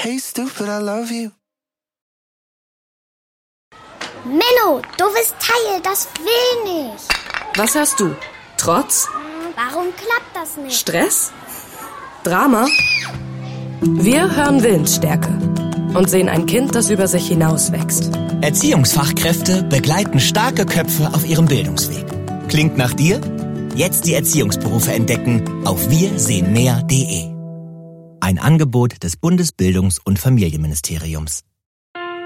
Hey stupid, I love you. Menno, doofes Teil, das will nicht. Was hast du? Trotz? Warum klappt das nicht? Stress? Drama? Wir hören Willensstärke und sehen ein Kind, das über sich hinauswächst. Erziehungsfachkräfte begleiten starke Köpfe auf ihrem Bildungsweg. Klingt nach dir? Jetzt die Erziehungsberufe entdecken auf wirsehenmehr.de. Ein Angebot des Bundesbildungs- und Familienministeriums.